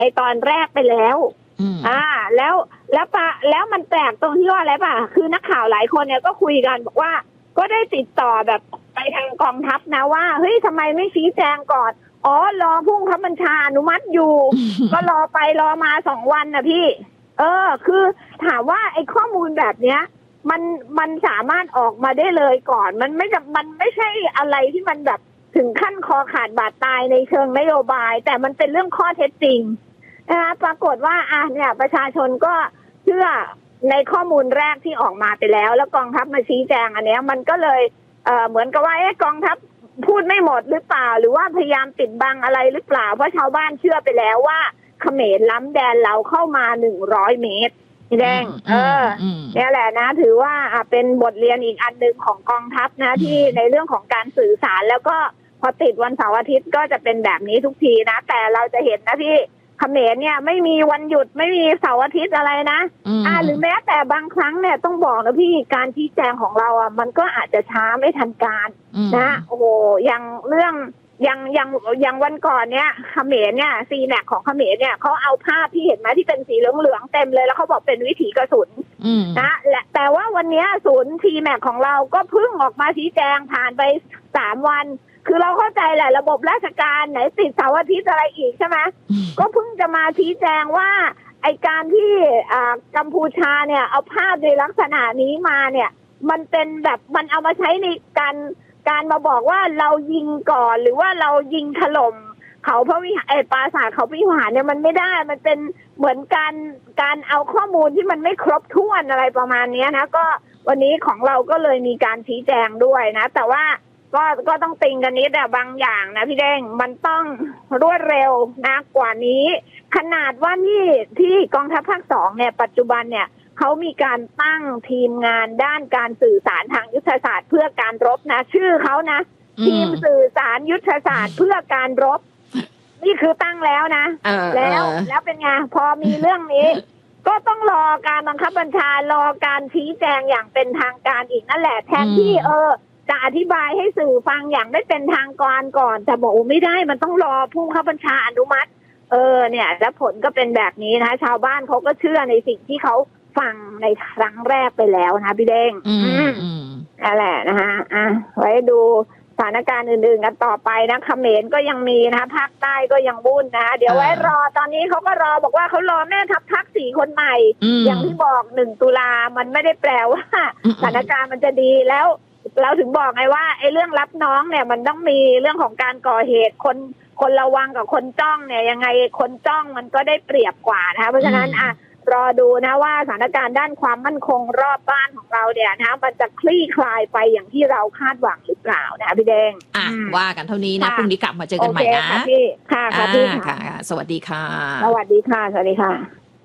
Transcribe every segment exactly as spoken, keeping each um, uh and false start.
ไอตอนแรกไปแล้วอ่าแล้วแล้วปะแล้วมันแปลกตรงที่ว่าอะไรป่ะคือนักข่าวหลายคนเนี่ยก็คุยกันบอกว่าก็ได้ติดต่อแบบไปทางกองทัพนะว่าเฮ้ยทำไมไม่ชี้แจงก่อนอ๋อรอผู้บังคับบัญชาอนุมัติอยู่ ก็รอไปรอมาสองวันนะพี่เออคือถามว่าไอ้ข้อมูลแบบเนี้ยมันมันสามารถออกมาได้เลยก่อนมันไม่มันไม่ใช่อะไรที่มันแบบถึงขั้นคอขาดบาดตายในเชิงนโยบายแต่มันเป็นเรื่องข้อเท็จจริงนะคะปรากฏว่าอ่ะเนี่ยประชาชนก็เชื่อในข้อมูลแรกที่ออกมาไปแล้วแล้วกองทัพมาชี้แจงอันเนี้ยมันก็เลยเอ่อเหมือนกับว่าไอ้กองทัพพูดไม่หมดหรือเปล่าหรือว่าพยายามปิดบังอะไรหรือเปล่าเพราะชาวบ้านเชื่อไปแล้วว่าเขมรล้ำแดนเราเข้ามาหนึ่งร้อยเมตรพี่แดงเออเนี่ยแหละนะถือว่าเป็นบทเรียนอีกอันหนึ่งของกองทัพนะที่ในเรื่องของการสื่อสารแล้วก็พอติดวันเสาร์อาทิตย์ก็จะเป็นแบบนี้ทุกทีนะแต่เราจะเห็นนะพี่เขมรเนี่ยไม่มีวันหยุดไม่มีเสาร์อาทิตย์อะไรนะอ่าหรือแม้แต่บางครั้งเนี่ยต้องบอกนะพี่การชี้แจงของเราอ่ะมันก็อาจจะช้าไม่ทันการนะโอ้โหอย่างเรื่องอย่างอย่างอย่างวันก่อนเนี่ยเขมรเนี่ยซีแม็กของเขมรเนี่ยเขาเอาภาพที่เห็นไหมที่เป็นสีเหลืองๆเต็มเลยแล้วเขาบอกเป็นวิถีกระสุนนะและแต่ว่าวันนี้ศูนย์ทีแม็กของเราก็เพิ่งออกมาชี้แจงผ่านไปสามวันคือเราเข้าใจแหละระบบราชการไหนติดเสาร์อาทิตย์อะไรอีกใช่ไหมก็เพิ่งจะมาชี้แจงว่าไอการที่อ่ากัมพูชาเนี่ยเอาภาพในลักษณะนี้มาเนี่ยมันเป็นแบบมันเอามาใช้ในการการมาบอกว่าเรายิงก่อนหรือว่าเรายิงถล่มเขาพระวิหารไอปราสาทเขาพระวิหารเนี่ยมันไม่ได้มันเป็นเหมือนการการเอาข้อมูลที่มันไม่ครบถ้วนอะไรประมาณนี้นะก็วันนี้ของเราก็เลยมีการชี้แจงด้วยนะแต่ว่าก็ก็ต้องติงกันนิดอะบางอย่างนะพี่เด้งมันต้องรวดเร็วนะกว่านี้ขนาดว่านี่ที่กองทัพภาคสองเนี่ยปัจจุบันเนี่ยเขามีการตั้งทีมงานด้านการสื่อสารทางยุทธศาสตร์เพื่อการรบนะชื่อเขานะทีมสื่อสารยุทธศาสตร์เพื่อการรบนี่คือตั้งแล้วนะแล้วแล้วเป็นไงพอมีเรื่องนี้ก็ต้องรอการบังคับบัญชารอการชี้แจงอย่างเป็นทางการอีกนั่นแหละแทนที่เออจะอธิบายให้สื่อฟังอย่างไม่เป็นทางการก่อนแต่บอกไม่ได้มันต้องรอผู้บังคับบัญชาอนุมัติเออเนี่ยแล้วผลก็เป็นแบบนี้นะชาวบ้านเขาก็เชื่อในสิ่งที่เขาฟังในครั้งแรกไปแล้วนะพี่เด้งนั่นแหละนะฮะอ่ะไว้ดูสถานการณ์อื่นๆกันต่อไปนะเขมรก็ยังมีนะภาคใต้ก็ยังวุ่นนะเดี๋ยวไว้รอตอนนี้เขาก็รอบอกว่าเขารอแม่ทัพภาคสี่คนใหม่อย่างที่บอกหนึ่งตุลามันไม่ได้แปลว่าสถานการณ์มันจะดีแล้วเราถึงบอกไงว่าไอ้เรื่องรับน้องเนี่ยมันต้องมีเรื่องของการก่อเหตุคนคนระวังกับคนจ้องเนี่ยยังไงคนจ้องมันก็ได้เปรียบกว่านะคะเพราะฉะนั้นอ่ะรอดูนะว่าสถานการณ์ด้านความมั่นคงรอบบ้านของเราเนี่ยนะมันจะคลี่คลายไปอย่างที่เราคาดหวังหรือเปล่านะพี่แดงอ่ะว่ากันเท่านี้นะพรุ่งนี้กลับมาเจอกันใหม่นะค่ะพี่ค่ะค่ะพี่ค่ะสวัสดีค่ะสวัสดีค่ะสวัสดีค่ะ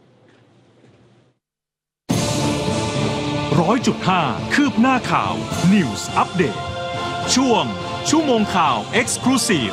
ร้อยจุดห้าคืบหน้าข่าว News Update ช่วงชั่วโมงข่าว Exclusive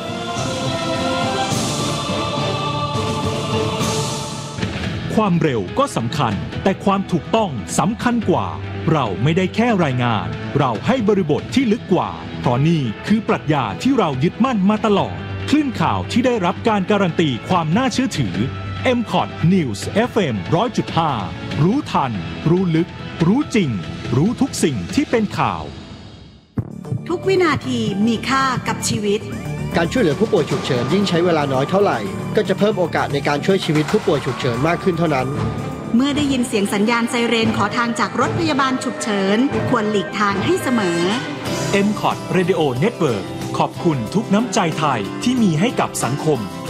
ความเร็วก็สำคัญแต่ความถูกต้องสำคัญกว่าเราไม่ได้แค่รายงานเราให้บริบทที่ลึกกว่าเพราะนี่คือปรัชญาที่เรายึดมั่นมาตลอดคลื่นข่าวที่ได้รับการการันตีความน่าเชื่อถือ เอ็ม คอท News เอฟ เอ็ม ร้อยจุดห้า รู้ทันรู้ลึกรู้จริงรู้ทุกสิ่งที่เป็นข่าวทุกวินาทีมีค่ากับชีวิตการช่วยเหลือผู้ป่วยฉุกเฉินยิ่งใช้เวลาน้อยเท่าไหร่ก็จะเพิ่มโอกาสในการช่วยชีวิตผู้ป่วยฉุกเฉินมากขึ้นเท่านั้นเมื่อได้ยินเสียงสัญญาณไซเรนขอทางจากรถพยาบาลฉุกเฉินควรหลีกทางให้เสมอเอ็ม คอท Radio Network ขอบคุณทุกน้ำใจไทยที่มีให้กับสังคม